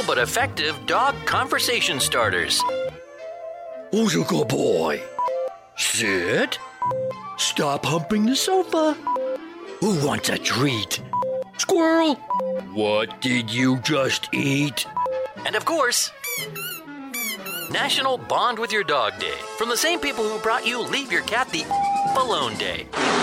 but effective dog conversation starters. Who's a good boy? Sit. Stop humping the sofa. Who wants a treat? Squirrel. What did you just eat? And of course, National Bond with Your Dog Day, from the same people who brought you Leave Your Cat the Alone Day.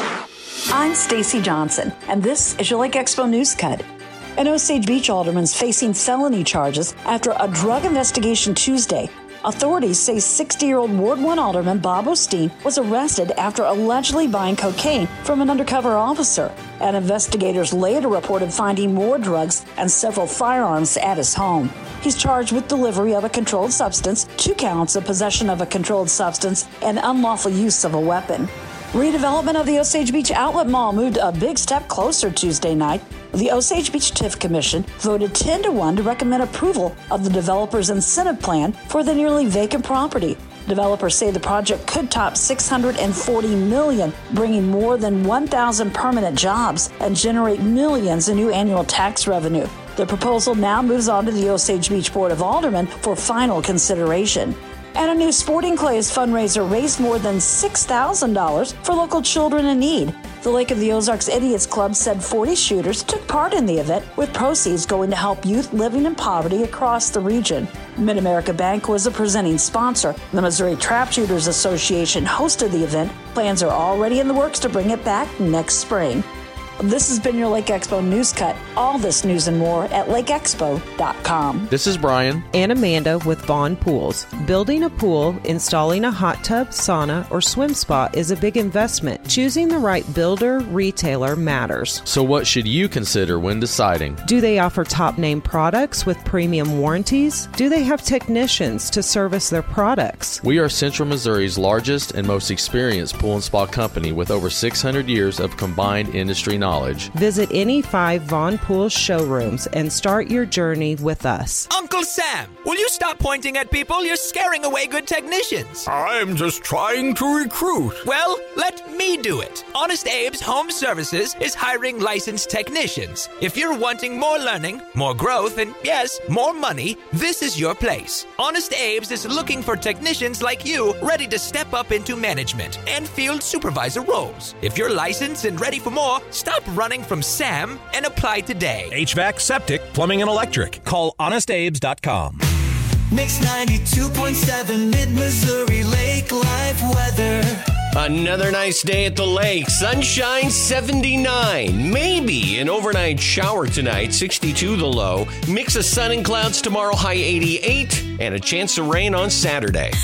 I'm Stacy Johnson, and this is your Lake Expo News Cut. An Osage Beach alderman's facing felony charges after a drug investigation Tuesday. Authorities say 60-year-old Ward 1 Alderman Bob Osteen was arrested after allegedly buying cocaine from an undercover officer, and investigators later reported finding more drugs and several firearms at his home. He's charged with delivery of a controlled substance, 2 counts of possession of a controlled substance, and unlawful use of a weapon. Redevelopment of the Osage Beach Outlet Mall moved a big step closer Tuesday night. The Osage Beach TIF Commission voted 10-1 to recommend approval of the developer's incentive plan for the nearly vacant property. Developers say the project could top $640 million, bringing more than 1,000 permanent jobs and generate millions in new annual tax revenue. The proposal now moves on to the Osage Beach Board of Aldermen for final consideration. And a new Sporting Clays fundraiser raised more than $6,000 for local children in need. The Lake of the Ozarks Idiots Club said 40 shooters took part in the event, with proceeds going to help youth living in poverty across the region. Mid-America Bank was a presenting sponsor. The Missouri Trap Shooters Association hosted the event. Plans are already in the works to bring it back next spring. This has been your Lake Expo News Cut. All this news and more at lakeexpo.com. This is Brian and Amanda with Vaughn Pools. Building a pool, installing a hot tub, sauna, or swim spa is a big investment. Choosing the right builder, retailer matters. So what should you consider when deciding? Do they offer top-name products with premium warranties? Do they have technicians to service their products? We are Central Missouri's largest and most experienced pool and spa company with over 600 years of combined industry knowledge. Visit any 5 Vaughn Pools showrooms and start your journey with us. Uncle Sam, will you stop pointing at people? You're scaring away good technicians. I'm just trying to recruit. Well, let me do it. Honest Abe's Home Services is hiring licensed technicians. If you're wanting more learning, more growth, and yes, more money, this is your place. Honest Abe's is looking for technicians like you ready to step up into management and field supervisor roles. If you're licensed and ready for more, stop running from Sam and apply today. HVAC, septic, plumbing, and electric. Call HonestAbes.com. Mix 92.7 Mid-Missouri Lake Life weather. Another nice day at the lake. Sunshine 79. Maybe an overnight shower tonight, 62 the low. Mix of sun and clouds tomorrow, high 88. And a chance of rain on Saturday.